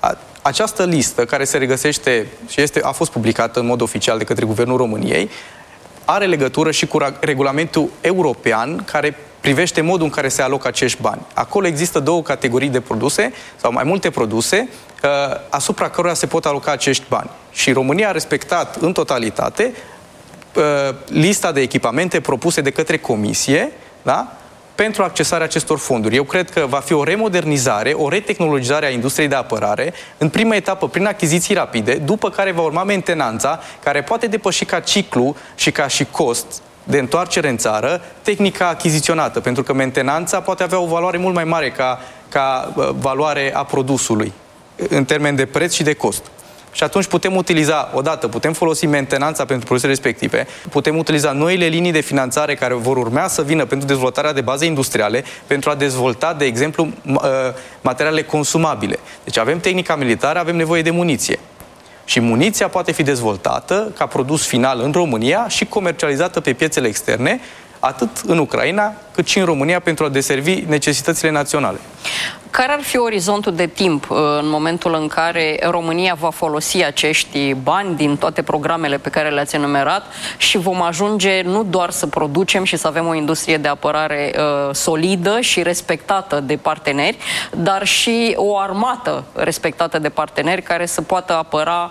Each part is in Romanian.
Această listă, care se regăsește și a fost publicată în mod oficial de către Guvernul României, are legătură și cu regulamentul european care privește modul în care se alocă acești bani. Acolo există două categorii de produse, sau mai multe produse, asupra cărora se pot aloca acești bani. Și România a respectat în totalitate lista de echipamente propuse de către Comisie, da? Pentru accesarea acestor fonduri. Eu cred că va fi o remodernizare, o retehnologizare a industriei de apărare, în prima etapă prin achiziții rapide, după care va urma mentenanța, care poate depăși ca ciclu și ca și cost de întoarcere în țară, tehnica achiziționată, pentru că mentenanța poate avea o valoare mult mai mare ca valoare a produsului, în termen de preț și de cost. Și atunci putem utiliza, odată, putem folosi mentenanța pentru produsele respective, putem utiliza noile linii de finanțare care vor urmea să vină pentru dezvoltarea de baze industriale, pentru a dezvolta, de exemplu, materiale consumabile. Deci avem tehnica militară, avem nevoie de muniție. Și muniția poate fi dezvoltată ca produs final în România și comercializată pe piețele externe, atât în Ucraina, cât și în România, pentru a deservi necesitățile naționale. Care ar fi orizontul de timp în momentul în care România va folosi acești bani din toate programele pe care le-ați enumerat și vom ajunge nu doar să producem și să avem o industrie de apărare solidă și respectată de parteneri, dar și o armată respectată de parteneri care să poată apăra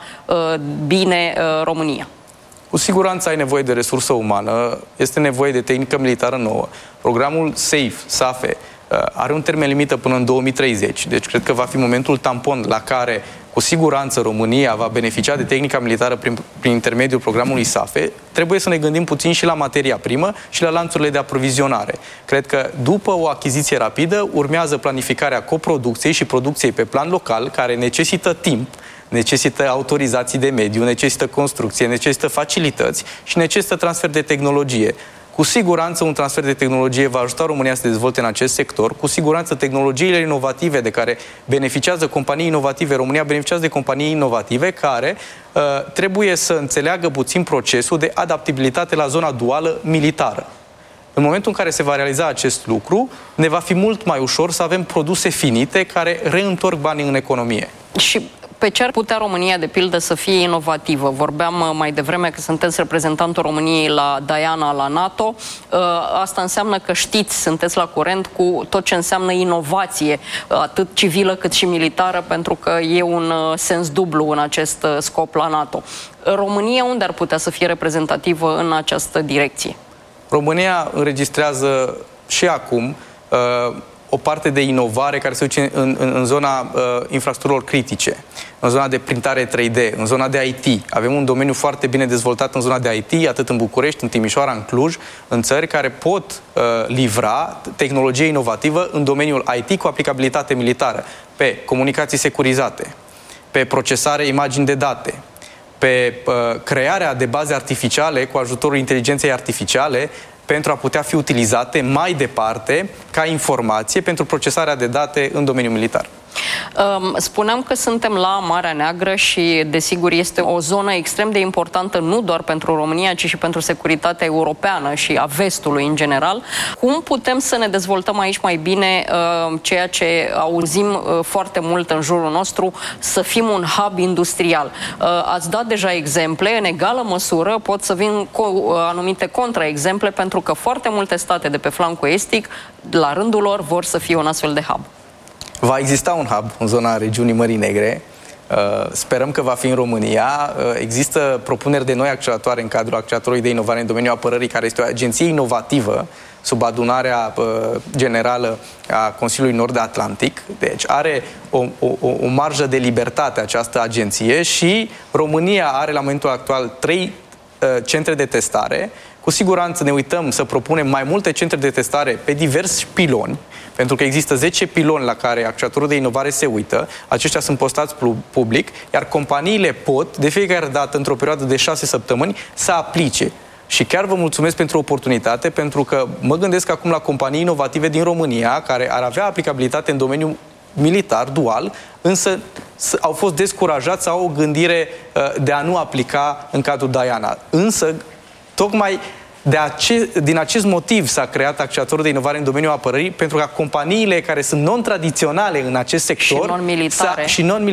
bine România? Cu siguranță ai nevoie de resursă umană, este nevoie de tehnică militară nouă. Programul SAFE are un termen limită până în 2030, deci cred că va fi momentul tampon la care cu siguranță România va beneficia de tehnica militară prin intermediul programului SAFE. Trebuie să ne gândim puțin și la materia primă și la lanțurile de aprovizionare. Cred că după o achiziție rapidă urmează planificarea coproducției și producției pe plan local, care necesită timp, necesită autorizații de mediu, necesită construcție, necesită facilități și necesită transfer de tehnologie. Cu siguranță un transfer de tehnologie va ajuta România să se dezvolte în acest sector. Cu siguranță tehnologiile inovative de care beneficiază companii inovative, România beneficiază de companii inovative care trebuie să înțeleagă puțin procesul de adaptabilitate la zona duală militară. În momentul în care se va realiza acest lucru, ne va fi mult mai ușor să avem produse finite care reîntorc banii în economie. Și pe ce ar putea România, de pildă, să fie inovativă? Vorbeam mai devreme că sunteți reprezentantul României la Diana, la NATO. Asta înseamnă că știți, sunteți la curent cu tot ce înseamnă inovație, atât civilă cât și militară, pentru că e un sens dublu în acest scop la NATO. România unde ar putea să fie reprezentativă în această direcție? România înregistrează și acum o parte de inovare care se duce în zona infrastructurilor critice, în zona de printare 3D, în zona de IT. Avem un domeniu foarte bine dezvoltat în zona de IT, atât în București, în Timișoara, în Cluj, în țări care pot livra tehnologie inovativă în domeniul IT cu aplicabilitate militară, pe comunicații securizate, pe procesare imagini de date, pe crearea de baze artificiale cu ajutorul inteligenței artificiale, pentru a putea fi utilizate mai departe ca informație pentru procesarea de date în domeniul militar. Spuneam că suntem la Marea Neagră și, desigur, este o zonă extrem de importantă nu doar pentru România, ci și pentru securitatea europeană și a vestului în general. Cum putem să ne dezvoltăm aici mai bine ceea ce auzim foarte mult în jurul nostru, să fim un hub industrial? Ați dat deja exemple, în egală măsură pot să vin cu anumite contraexemple, pentru că foarte multe state de pe flancul estic, la rândul lor, vor să fie un astfel de hub. Va exista un hub în zona regiunii Mării Negre. Sperăm că va fi în România. Există propuneri de noi acceleratoare în cadrul acceleratorului de inovare în domeniul apărării, care este o agenție inovativă sub adunarea generală a Consiliului Nord-Atlantic. Deci are o marjă de libertate această agenție și România are la momentul actual 3 centre de testare. Cu siguranță ne uităm să propunem mai multe centre de testare pe diversi piloni, pentru că există 10 piloni la care acceleratorul de inovare se uită, aceștia sunt postați public, iar companiile pot, de fiecare dată, într-o perioadă de 6 săptămâni, să aplice. Și chiar vă mulțumesc pentru oportunitate, pentru că mă gândesc acum la companii inovative din România, care ar avea aplicabilitate în domeniul militar, dual, însă au fost descurajați sau au o gândire de a nu aplica în cadrul Diana. Însă, tocmai din acest motiv s-a creat acceleratorul de inovare în domeniul apărării, pentru ca companiile care sunt non-tradiționale în acest sector și non-militare